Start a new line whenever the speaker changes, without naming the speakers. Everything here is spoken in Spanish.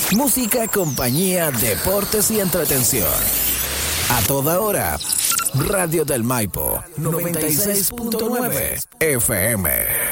Música, compañía, deportes y entretención. A toda hora. Radio del Maipo 96.9 FM.